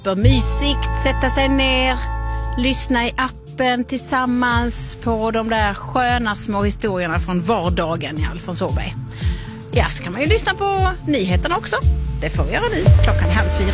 Supermysigt, sätta sig ner, lyssna i appen tillsammans på de där sköna små historierna från vardagen i Alfons Åberg. Ja, så kan man ju lyssna på nyheterna också. Det får vi göra nu, 3:30.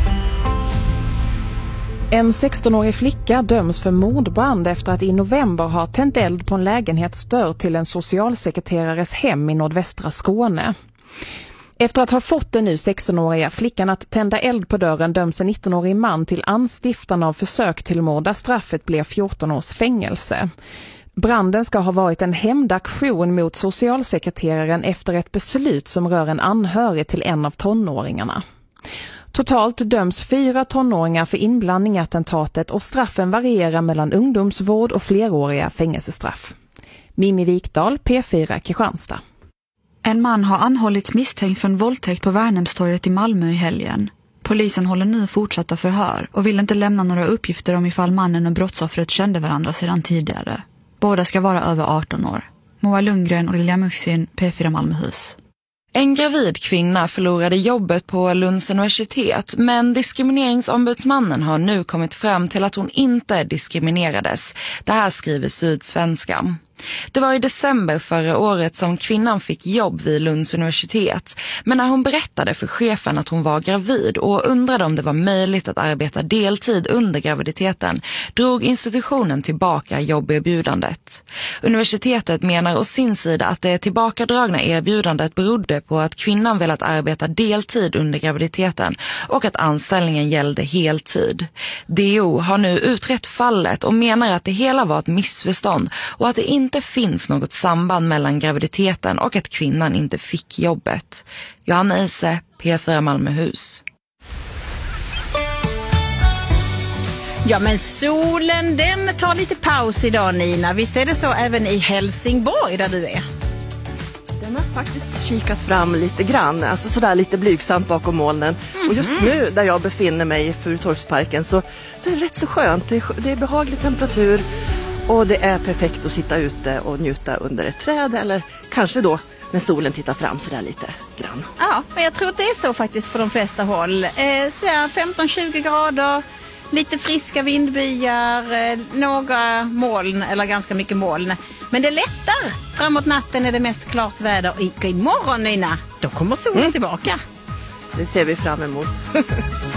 En 16-årig flicka döms för mordbrand efter att i november ha tänt eld på en lägenhetsdörr till en socialsekreterares hem i nordvästra Skåne. Efter att ha fått den nu 16-åriga flickan att tända eld på dörren döms en 19-årig man till anstiftan av försök till mord där straffet blev 14 års fängelse. Branden ska ha varit en hämndaktion mot socialsekreteraren efter ett beslut som rör en anhörig till en av tonåringarna. Totalt döms 4 tonåringar för inblandning i attentatet och straffen varierar mellan ungdomsvård och fleråriga fängelsestraff. Mimmi Vikdal, P4 Kristianstad. En man har anhållits misstänkt för en våldtäkt på Värnhemstorget i Malmö i helgen. Polisen håller nu fortsatta förhör och vill inte lämna några uppgifter om ifall mannen och brottsoffret kände varandra sedan tidigare. Båda ska vara över 18 år. Moa Lundgren och Lilja Muxin, P4 Malmöhus. En gravid kvinna förlorade jobbet på Lunds universitet, men diskrimineringsombudsmannen har nu kommit fram till att hon inte diskriminerades. Det här skriver Sydsvenskan. Det var i december förra året som kvinnan fick jobb vid Lunds universitet. Men när hon berättade för chefen att hon var gravid och undrade om det var möjligt att arbeta deltid under graviditeten, drog institutionen tillbaka jobberbjudandet. Universitetet menar å sin sida att det tillbakadragna erbjudandet berodde på att kvinnan velat arbeta deltid under graviditeten och att anställningen gällde heltid. DO har nu utrett fallet och menar att det hela var ett missförstånd och att det inte finns något samband mellan graviditeten och att kvinnan inte fick jobbet. Johanna Ise, P4 Malmöhus. Ja, men solen den tar lite paus idag, Nina. Visst är det så även i Helsingborg där du är? Den har faktiskt kikat fram lite grann, alltså sådär lite blygsamt bakom molnen. Och just nu där jag befinner mig i Furutorpsparken så är det rätt så skönt. Det är behaglig temperatur. Och det är perfekt att sitta ute och njuta under ett träd eller kanske då när solen tittar fram så där lite grann. Ja, men jag tror att det är så faktiskt på de flesta håll. 15-20 grader, lite friska vindbyar, några moln eller ganska mycket moln. Men det lättar. Framåt natten är det mest klart väder. Och imorgon, Nina, då kommer solen tillbaka. Det ser vi fram emot.